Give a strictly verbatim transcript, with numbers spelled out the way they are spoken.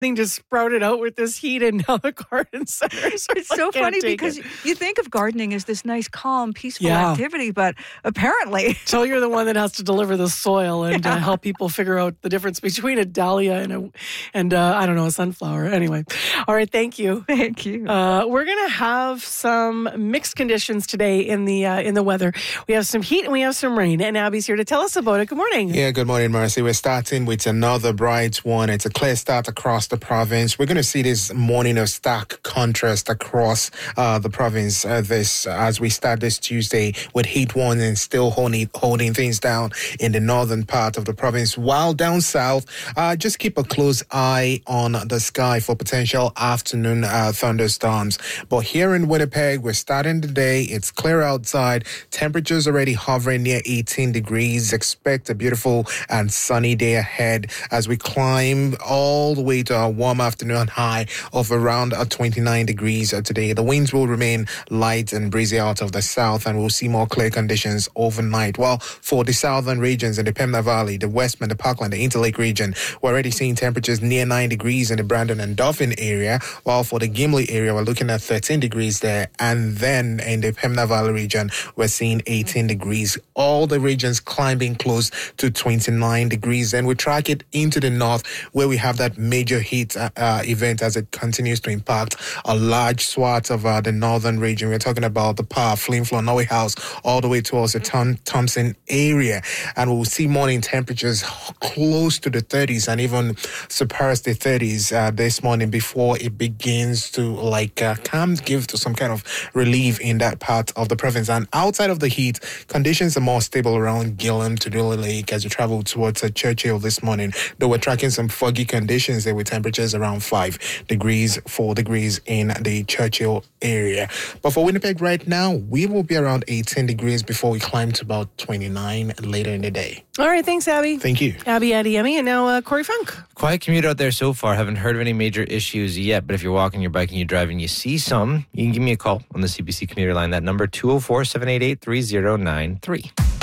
thing just sprouted out with this heat, and now the garden centers are It's like, so can't funny take because it. you think of gardening as this nice, calm, peaceful Yeah. activity, but apparently... So you're the one that has to deliver the soil and Yeah. uh, help people figure out the difference between a dahlia and a, and uh, I don't know, a sunflower. Anyway, all right, thank you. Thank you. Uh, we're gonna have some mixed conditions today in the uh, in the weather. We have some heat and we have some rain, and Abby's here to tell us about it. Good morning. Yeah, good morning, Marcy. We're starting with another bright one. It's a clear start across the province. We're going to see this morning of stark contrast across uh, the province uh, this as we start this Tuesday with heat warning still holding, holding things down in the northern part of the province. While down south, uh, just keep a close eye on the sky for potential afternoon uh, thunderstorms. But here in Winnipeg, we're starting the day. It's clear outside. Temperatures already hovering near eighteen degrees. Expect a beautiful and sunny day ahead as we climb all the way to a warm afternoon high of around uh, twenty-nine degrees uh, today. The winds will remain light and breezy out of the south, and we'll see more clear conditions overnight. Well, for the southern regions in the Pembina Valley, the Westman, the Parkland, the Interlake region, we're already seeing temperatures near nine degrees in the Brandon and Dauphin area, while for the Gimli area, we're looking at thirteen degrees there. And then in the Pembina Valley region, we're seeing eighteen degrees. All the regions climbing close to twenty-nine degrees. And we track it into the north where we have that major heat uh, uh, event as it continues to impact a large swath of uh, the northern region. We're talking about the Par, Flin Flon, Norway House, all the way towards the Tom- Thompson area. And we'll see morning temperatures close to the thirties and even surpass the thirties uh, this morning before it begins to like uh, come give to some kind of relief in that part of the province. And outside of the heat, conditions are more stable around Gillam to Dooley Lake as you travel towards uh, Churchill this morning. Though we're tracking some foggy conditions there with temperatures around five degrees, four degrees in the Churchill area. But for Winnipeg right now, we will be around eighteen degrees before we climb to about twenty-nine later in the day. All right, thanks, Abby. Thank you. Abby Adeyemi, and now uh, Corey Funk. Quiet commute out there so far. Haven't heard of any major issues yet, but if you're walking, you're biking, you're driving, you see some, you can give me a call on the C B C commuter line. That number, two oh four, seven eight eight, three oh nine three.